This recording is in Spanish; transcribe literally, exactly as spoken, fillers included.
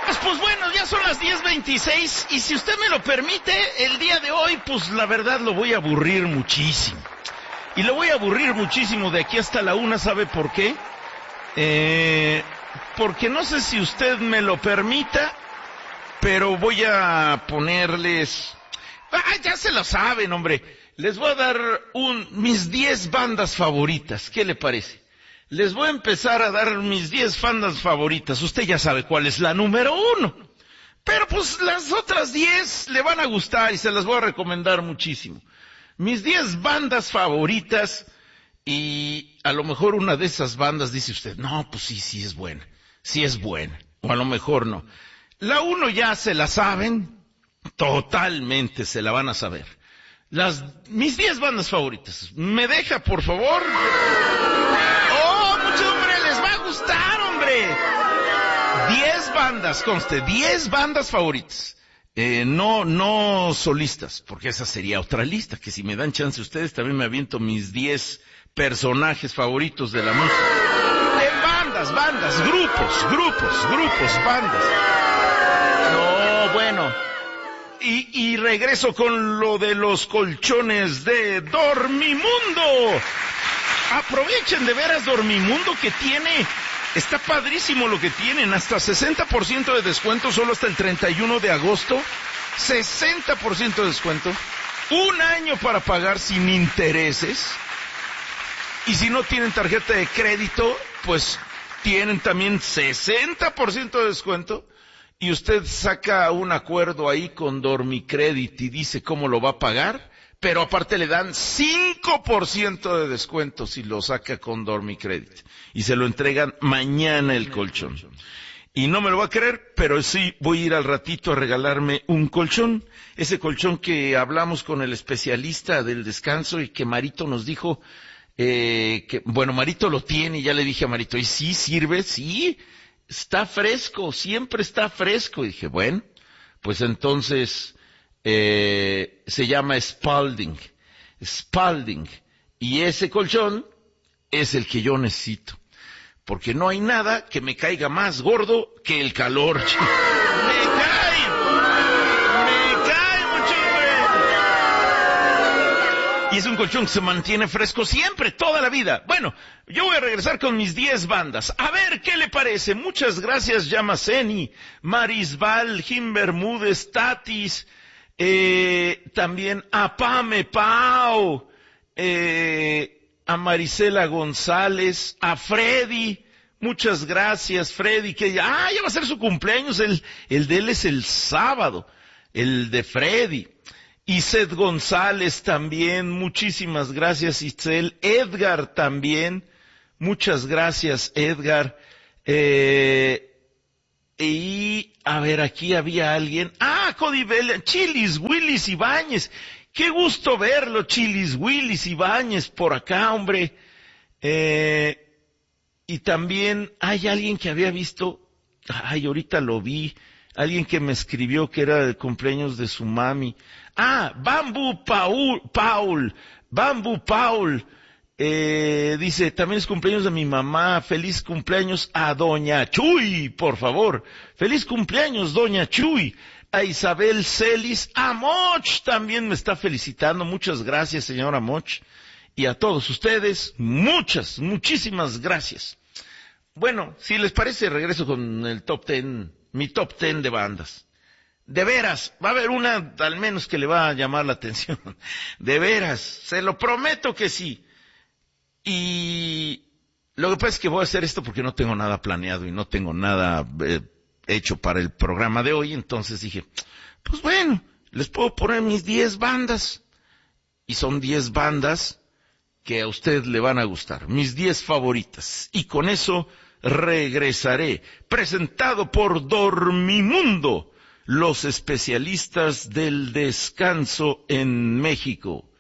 Pues, pues bueno, ya son las diez veintiséis y si usted me lo permite, el día de hoy, pues la verdad lo voy a aburrir muchísimo. Y lo voy a aburrir muchísimo de aquí hasta la una, ¿sabe por qué? Eh, porque no sé si usted me lo permita, pero voy a ponerles... Ah, ya se lo saben, hombre. Les voy a dar un, mis diez bandas favoritas. ¿Qué le parece? Les voy a empezar a dar mis diez bandas favoritas. Usted ya sabe cuál es la número uno. Pero pues las otras diez le van a gustar y se las voy a recomendar muchísimo. Mis diez bandas favoritas, y a lo mejor una de esas bandas dice usted, no, pues sí, sí es buena. Sí es buena. O a lo mejor no. La uno ya se la saben. Totalmente se la van a saber. Las, mis diez bandas favoritas. ¿Me deja, por favor? ¡Oh, mucho, hombre! ¡Les va a gustar, hombre! Diez bandas, conste, diez bandas favoritas. Eh, no, no solistas, porque esa sería otra lista, que si me dan chance ustedes también me aviento mis diez personajes favoritos de la música. En bandas, bandas, grupos, grupos, grupos, bandas. No, bueno... Y, y regreso con lo de los colchones de Dormimundo. Aprovechen de veras Dormimundo, que tiene, está padrísimo lo que tienen, hasta sesenta por ciento de descuento solo hasta el treinta y uno de agosto, sesenta por ciento de descuento, un año para pagar sin intereses, y si no tienen tarjeta de crédito, pues tienen también sesenta por ciento de descuento. Y usted saca un acuerdo ahí con Dormicredit y dice cómo lo va a pagar, pero aparte le dan cinco por ciento de descuento si lo saca con Dormicredit. Y se lo entregan mañana el colchón. Y no me lo va a creer, pero sí voy a ir al ratito a regalarme un colchón. Ese colchón que hablamos con el especialista del descanso y que Marito nos dijo, eh, que, bueno, Marito lo tiene y ya le dije a Marito, ¿y sí sirve? Sí. Está fresco, siempre está fresco. Y dije, bueno, pues entonces eh, se llama Spalding, Spalding. Y ese colchón es el que yo necesito. Porque no hay nada que me caiga más gordo que el calor. ¡Me cae! ¡Me cae mucho, hombre! Y es un colchón que se mantiene fresco siempre, toda la vida. Bueno, yo voy a regresar con mis diez bandas. A ver, ¿qué le parece? Muchas gracias, Yamaseni, Marisbal, Jim Bermúdez, Tatis, eh, también a Pame Pau, eh, a Marisela González, a Freddy. Muchas gracias, Freddy, que ya, ah, ya va a ser su cumpleaños, el, el de él es el sábado, el de Freddy. Iseth González también, muchísimas gracias, Isel. Edgar también, muchas gracias, Edgar. Eh, y, a ver, aquí había alguien. Ah, Cody Bell, Chilis Willis Ibáñez. Qué gusto verlo, Chilis Willis Ibáñez, por acá, hombre. Eh, y también hay alguien que había visto, ay, ahorita lo vi, alguien que me escribió que era el cumpleaños de su mami. Ah, Bambú Paul, Paul, Bambú Paul, eh, dice, también es cumpleaños de mi mamá, feliz cumpleaños a Doña Chuy, por favor, feliz cumpleaños Doña Chuy, a Isabel Celis, a Moch también me está felicitando, muchas gracias señora Moch, y a todos ustedes, muchas, muchísimas gracias. Bueno, si les parece, regreso con el top ten, mi top ten de bandas. De veras, va a haber una al menos que le va a llamar la atención. De veras, se lo prometo que sí. Y lo que pasa es que voy a hacer esto porque no tengo nada planeado y no tengo nada eh, hecho para el programa de hoy. Entonces dije, pues bueno, les puedo poner mis diez bandas. Y son diez bandas que a usted le van a gustar. Mis diez favoritas. Y con eso regresaré. Presentado por Dormimundo, los especialistas del descanso en México.